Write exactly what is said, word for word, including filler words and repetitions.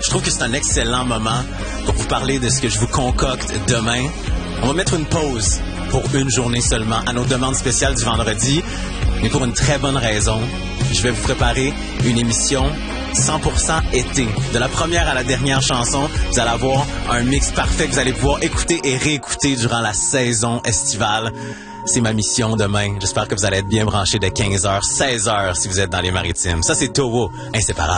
trouve que c'est un excellent moment pour vous parler de ce que je vous concocte demain. On va mettre une pause pour une journée seulement à nos demandes spéciales du vendredi, mais pour une très bonne raison. Je vais vous préparer une émission cent pour cent été. De la première à la dernière chanson, vous allez avoir un mix parfait que vous allez pouvoir écouter et réécouter durant la saison estivale. C'est ma mission demain. J'espère que vous allez être bien branchés de quinze heures, seize heures si vous êtes dans les maritimes. Ça, c'est Towo, inséparable.